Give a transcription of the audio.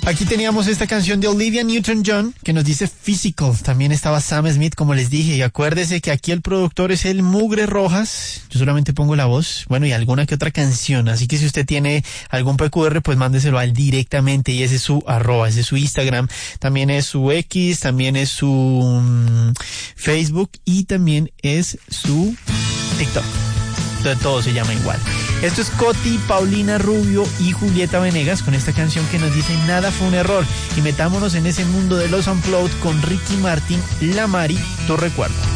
Aquí teníamos esta canción de Olivia Newton-John que nos dice Physical. También estaba Sam Smith, como les dije. Y acuérdese que aquí el productor es el Mugre Rojas. Yo solamente pongo la voz, bueno, y alguna que otra canción. Así que si usted tiene algún PQR, pues mándeselo a él directamente. Y ese es su @, ese es su Instagram. También es su X, también es su Facebook y también es su TikTok. Entonces todo se llama igual. Esto es Coti, Paulina Rubio y Julieta Venegas con esta canción que nos dice Nada fue un error. Y metámonos en ese mundo de los Unplugged con Ricky Martin, La Mari, Tu Recuerdo.